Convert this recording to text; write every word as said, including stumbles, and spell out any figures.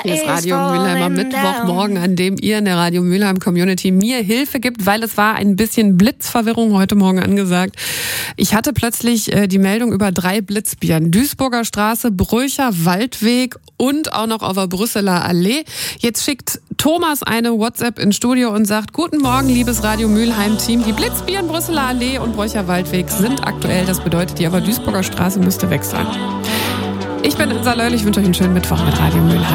Hier ist Radio Mülheim am Mittwochmorgen, an dem ihr in der Radio Mülheim Community mir Hilfe gibt, weil es war ein bisschen Blitzverwirrung heute Morgen angesagt. Ich hatte plötzlich äh, die Meldung über drei Blitzbieren. Duisburger Straße, Bröcher Waldweg und auch noch auf der Brüsseler Allee. Jetzt schickt Thomas eine WhatsApp ins Studio und sagt: Guten Morgen, liebes Radio Mülheim-Team. Die Blitzbieren Brüsseler Allee und Bröcher Waldweg sind aktuell. Das bedeutet, die aber Duisburger Straße müsste weg sein. Ich bin Insa Löll, ich wünsche euch einen schönen Mittwoch mit Radio Mülheim.